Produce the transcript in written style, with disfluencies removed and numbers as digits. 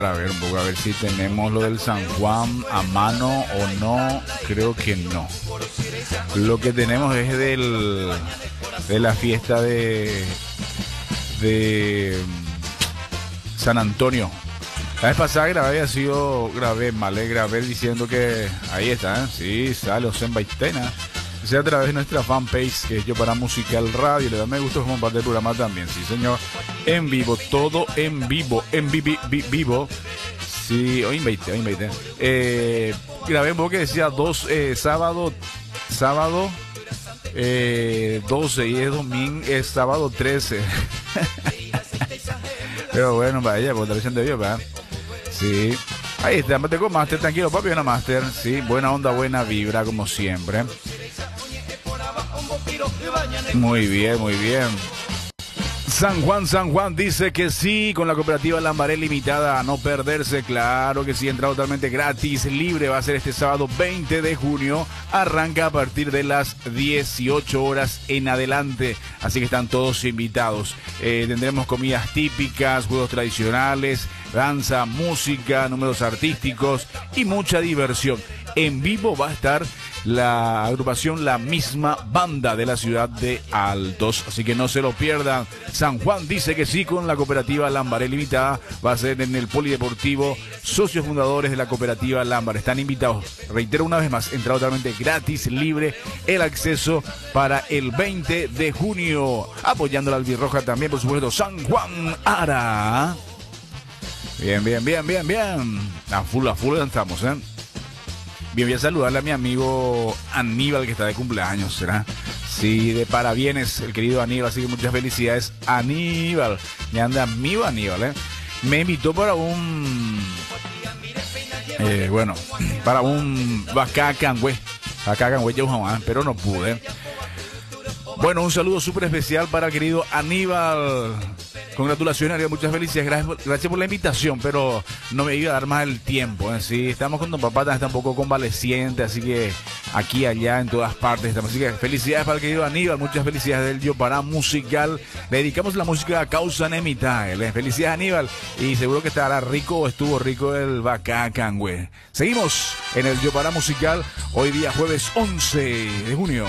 A ver un poco, a ver si tenemos lo del San Juan a mano o no. Creo que no. Lo que tenemos es de la fiesta de San Antonio. La vez pasada grabé diciendo que ahí está, sí, sale Osen Baitena. Sea a través de nuestra fanpage, que es Yo Para Musical Radio. Le da me gusta como parte del programa también, sí señor. En vivo, todo en vivo, vivo. Sí, hoy invité. Grabé un poco que decía sábado 12 y es domingo, es sábado 13. Pero bueno, vaya, por televisión de Dios, ¿verdad? Sí. Ahí está, me tengo máster, tranquilo, papi, una máster. Sí, buena onda, buena vibra, como siempre. Muy bien, muy bien. San Juan dice que sí, con la cooperativa Lambaré Limitada, a no perderse, claro que sí, entrada totalmente gratis, libre, va a ser este sábado 20 de junio, arranca a partir de las 18 horas en adelante, así que están todos invitados. Tendremos comidas típicas, juegos tradicionales, danza, música, números artísticos y mucha diversión. En vivo va a estar la agrupación La Misma Banda de la ciudad de Altos, así que no se lo pierdan. San Juan dice que sí, con la cooperativa Lambaré Limitada, va a ser en el Polideportivo. Socios fundadores de la cooperativa Lambaré están invitados, reitero una vez más, entrada totalmente gratis, libre, el acceso para el 20 de junio, apoyando la albirroja también, por supuesto, San Juan Ara. Bien. A full estamos, Bien, voy a saludarle a mi amigo Aníbal, que está de cumpleaños, ¿será? Sí, de parabienes, el querido Aníbal, así que muchas felicidades, Aníbal. Me anda amigo Aníbal, Me invitó para para un Bacacangüe, pero no pude. Bueno, un saludo súper especial para el querido Aníbal. Congratulaciones, muchas felicidades, gracias por la invitación, pero no me iba a dar más el tiempo, Sí, estamos con don papá, está un poco convaleciente, así que aquí, allá, en todas partes estamos. Así que felicidades para el querido Aníbal, muchas felicidades del Yo Para Musical. Le dedicamos la música a Causa Nemitael. Felicidades, Aníbal, y seguro que estuvo rico el Bacacangüe. Seguimos en el Yo Para Musical, hoy día jueves 11 de junio.